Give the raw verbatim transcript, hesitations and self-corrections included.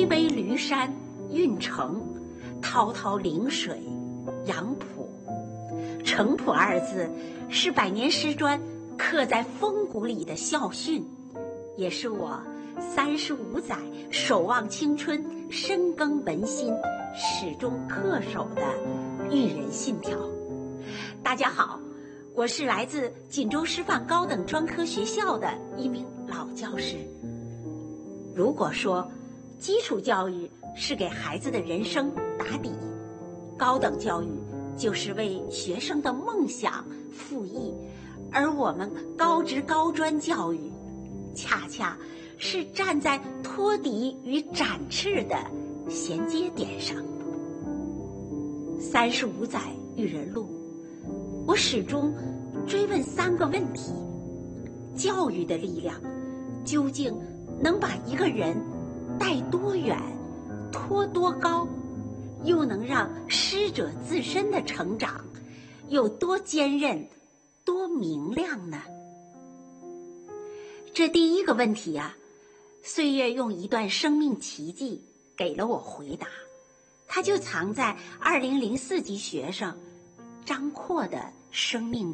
巍巍闾山运城，滔滔陵水杨浦。诚朴二字是百年师专刻在风骨里的校训，也是我三十五载守望青春、深耕文心、始终恪守的育人信条。大家好，我是来自锦州师范高等专科学校的一名老教师。如果说基础教育是给孩子的人生打底，高等教育就是为学生的梦想赋役，而我们高职高专教育恰恰是站在托底与展翅的衔接点上。三十五载育人路，我始终追问三个问题：教育的力量究竟能把一个人带多远、托多高，又能让师者自身的成长有多坚韧、多明亮呢？这第一个问题啊，岁月用一段生命奇迹给了我回答，它就藏在二零零四级学生张阔的生命